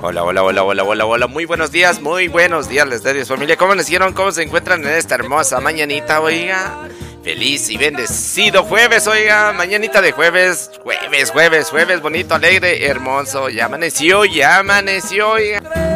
Hola, hola, hola, hola, hola, hola. Muy buenos días, les doy familia. ¿Cómo les hicieron? ¿Cómo se encuentran en esta hermosa mañanita, oiga? Feliz y bendecido jueves, oiga. Mañanita de jueves, jueves, bonito, alegre, hermoso. Ya amaneció, oiga.